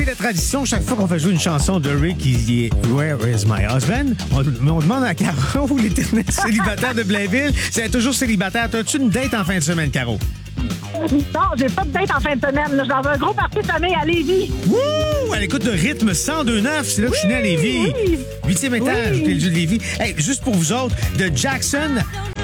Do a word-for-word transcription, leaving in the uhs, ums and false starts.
la tradition, chaque fois qu'on fait jouer une chanson de Rick, il dit « Where is my husband? » On, on demande à Caro, l'éternel célibataire de Blainville, si elle est toujours célibataire. As-tu une date en fin de semaine, Caro? Non, j'ai pas de date en fin de semaine. là. Je suis dans un gros party de famille à Lévis. Wouh! À l'écoute de rythme cent deux neuf, c'est là que je suis né à Lévis. oui. Huitième étage, Oui. P L G de Lévis. Hey, juste pour vous autres, de Jackson